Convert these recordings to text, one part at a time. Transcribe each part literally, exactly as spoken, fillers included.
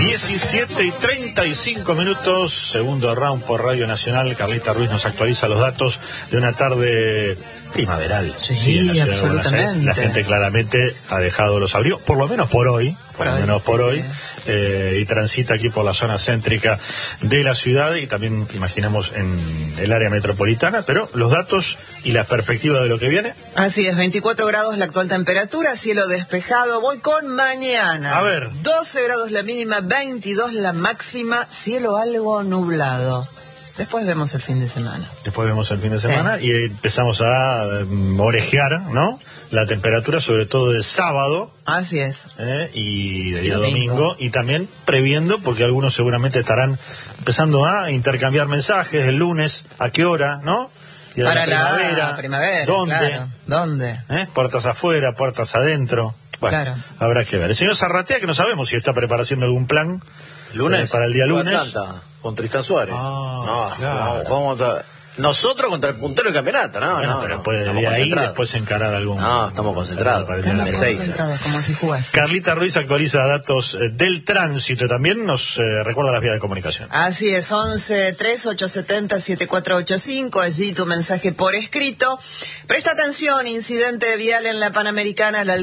diecisiete y treinta y cinco minutos, segundo round por Radio Nacional. Carlita Ruiz nos actualiza los datos de una tarde primaveral. Sí, sí, en la ciudad de Buenos absolutamente. Aires. La gente claramente ha dejado los abrigos, por lo menos por hoy, por lo menos por hoy, eh, y transita aquí por la zona céntrica de la ciudad y también imaginamos en el área metropolitana, pero los datos y la perspectiva de lo que viene. Así es, veinticuatro grados la actual temperatura, cielo despejado. Voy con mañana. A ver. doce grados la mínima, veintidós la máxima, cielo algo nublado. Después vemos el fin de semana. Después vemos el fin de semana sí. Y empezamos a um, orejear, ¿no? La temperatura, sobre todo de sábado. Así es. ¿eh? Y de día domingo. domingo. Y también previendo, porque algunos seguramente estarán empezando a intercambiar mensajes el lunes, ¿a qué hora, no? Y a Para la primavera. La primavera, ¿Dónde? Claro. ¿Dónde? ¿Eh? Puertas afuera, puertas adentro. Bueno, claro. Habrá que ver. El señor Zarratea, que no sabemos si está preparando algún plan. ¿Lunes? Eh, para el día lunes. Atlanta, con Tristan Suárez. Ah, no, claro. no, ¿cómo está? Nosotros contra el puntero del campeonato, ¿no? Bueno, no, pero no, puede de ahí después encarar algún... No, estamos concentrados. Para el día de la Estamos concentrados, como si jugase. Carlita Ruiz actualiza datos eh, del tránsito, también nos eh, recuerda las vías de comunicación. Así es, once, tres, ocho siete cero, siete cuatro ocho cinco, allí tu mensaje por escrito. Presta atención, incidente vial en la Panamericana a la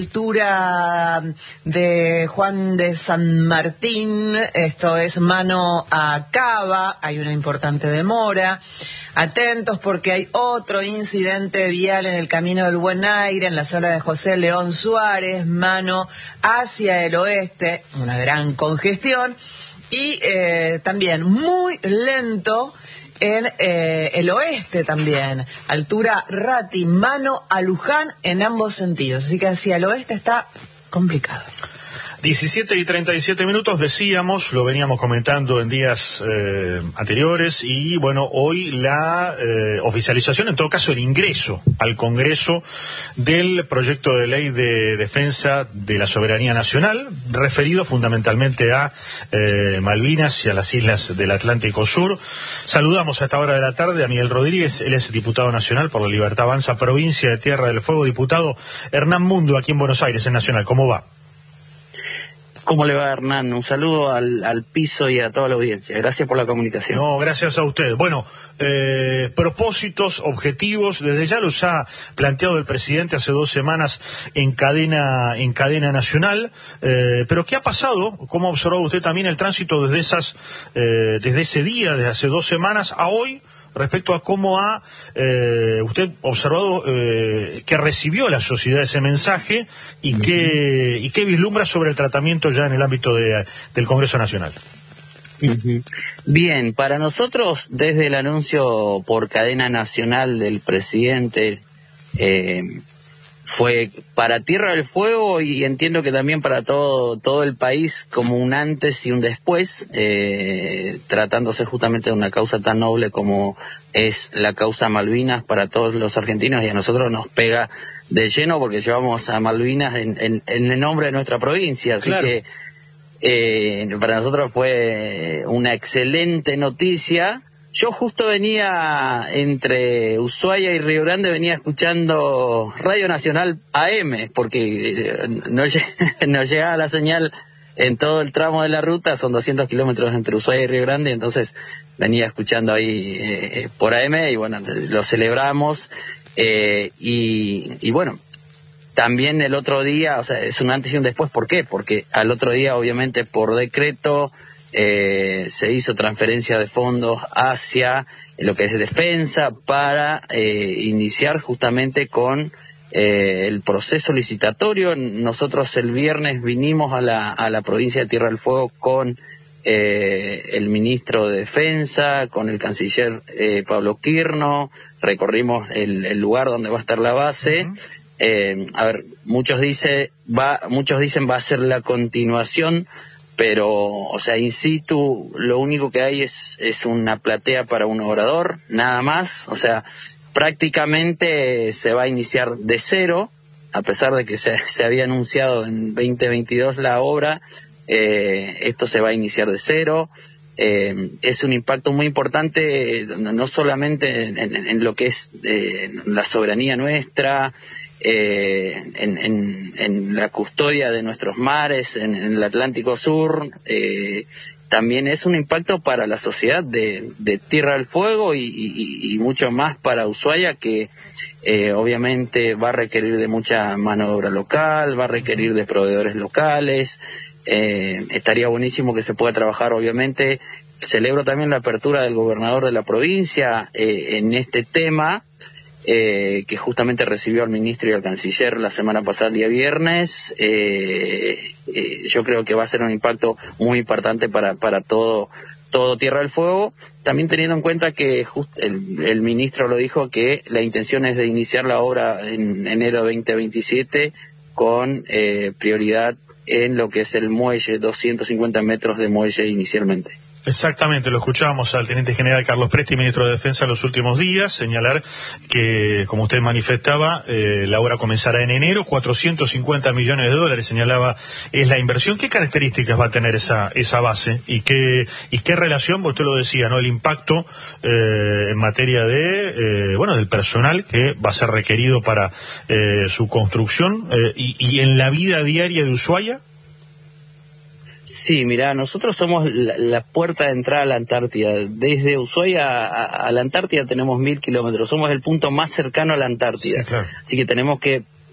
altura de Juan de San Martín, esto es mano a Cava, hay una importante demora. Atentos porque hay otro incidente vial en el Camino del Buen Aire, en la zona de José León Suárez, mano hacia el oeste, una gran congestión, y eh, también muy lento en eh, el oeste también, altura Rati, mano a Luján en ambos sentidos, así que hacia el oeste está complicado. diecisiete y treinta y siete minutos, decíamos, lo veníamos comentando en días eh, anteriores, y bueno, hoy la eh, oficialización, en todo caso el ingreso al Congreso del proyecto de ley de defensa de la soberanía nacional, referido fundamentalmente a eh, Malvinas y a las islas del Atlántico Sur. Saludamos a esta hora de la tarde a Miguel Rodríguez, él es diputado nacional por la Libertad Avanza, provincia de Tierra del Fuego. Diputado Hernán Mundo, aquí en Buenos Aires, en Nacional, ¿cómo va? ¿Cómo le va, Hernán? Un saludo al, al piso y a toda la audiencia. Gracias por la comunicación. No, gracias a usted. Bueno, eh, propósitos, objetivos, desde ya los ha planteado el presidente hace dos semanas en cadena, en cadena nacional, eh, pero ¿qué ha pasado? ¿Cómo ha observado usted también el tránsito desde esas, eh, desde ese día, desde hace dos semanas a hoy? Respecto a cómo ha eh, usted observado eh, que recibió la sociedad ese mensaje y qué y qué vislumbra sobre el tratamiento ya en el ámbito de, del Congreso Nacional. Bien, para nosotros, desde el anuncio por cadena nacional del presidente, eh, fue para Tierra del Fuego y entiendo que también para todo todo el país como un antes y un después, eh, tratándose justamente de una causa tan noble como es la causa Malvinas para todos los argentinos, y a nosotros nos pega de lleno porque llevamos a Malvinas en, en, en el nombre de nuestra provincia, así claro. que eh, para nosotros fue una excelente noticia. Yo justo venía entre Ushuaia y Río Grande, venía escuchando Radio Nacional A M, porque no, no llegaba la señal en todo el tramo de la ruta, son doscientos kilómetros entre Ushuaia y Río Grande, entonces venía escuchando ahí eh, por A M y bueno, lo celebramos eh, y, y bueno, también el otro día, o sea, es un antes y un después, ¿por qué? Porque al otro día obviamente por decreto Eh, se hizo transferencia de fondos hacia lo que es defensa para eh, iniciar justamente con eh, el proceso licitatorio. Nosotros el viernes vinimos a la, a la provincia de Tierra del Fuego con eh, el ministro de Defensa, con el canciller eh, Pablo Quirno, recorrimos el, el lugar donde va a estar la base. Uh-huh. eh, a ver, muchos, dice, va, muchos dicen va a ser la continuación, pero, o sea, in situ, lo único que hay es, es una platea para un orador, nada más. O sea, prácticamente se va a iniciar de cero, a pesar de que se, se había anunciado en veinte veintidós la obra, eh, esto se va a iniciar de cero. Eh, es un impacto muy importante, no solamente en, en, en lo que es eh, la soberanía nuestra, eh, en, en, en la custodia de nuestros mares, en, en el Atlántico Sur, eh, también es un impacto para la sociedad de, de Tierra del Fuego y, y, y mucho más para Ushuaia, que eh, obviamente va a requerir de mucha mano de obra local, va a requerir de proveedores locales. Eh, estaría buenísimo que se pueda trabajar, obviamente. Celebro también la apertura del gobernador de la provincia eh, en este tema, eh, que justamente recibió al ministro y al canciller la semana pasada, el día viernes. Eh, eh, yo creo que va a ser un impacto muy importante para, para todo, todo Tierra del Fuego, también teniendo en cuenta que just, el, el ministro lo dijo, que la intención es de iniciar la obra en enero de veinte veintisiete con eh, prioridad en lo que es el muelle, doscientos cincuenta metros de muelle inicialmente. Exactamente, lo escuchábamos al teniente general Carlos Presti, ministro de Defensa, en los últimos días, señalar que, como usted manifestaba, eh, la obra comenzará en enero, cuatrocientos cincuenta millones de dólares, señalaba, es la inversión. ¿Qué características va a tener esa esa base? ¿Y qué y qué relación, usted lo decía, no el impacto eh, en materia de, eh, bueno, del personal que va a ser requerido para eh, su construcción eh, y, y en la vida diaria de Ushuaia? Sí, mira, nosotros somos la, la puerta de entrada a la Antártida. Desde Ushuaia a, a la Antártida tenemos mil kilómetros. Somos el punto más cercano a la Antártida. Sí, claro. Así que tenemos que